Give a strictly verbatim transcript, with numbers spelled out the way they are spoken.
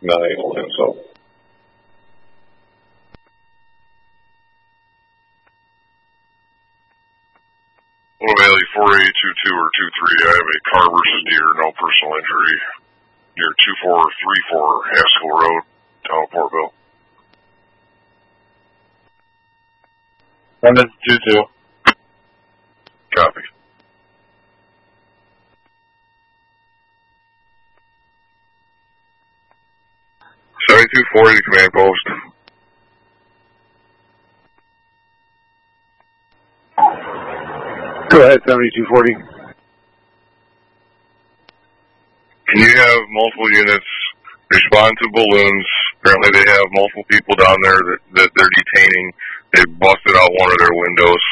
nine Land South. Little Valley four A two two or two three. I have a car versus deer, no personal injury. Near two four three four Haskell Road, town of Portville. And it's two two. Copy. seventy-two forty command post. Go ahead, seventy-two forty. Can you have multiple units respond to balloons? Apparently they have multiple people down there that, that they're detaining. They busted out one of their windows.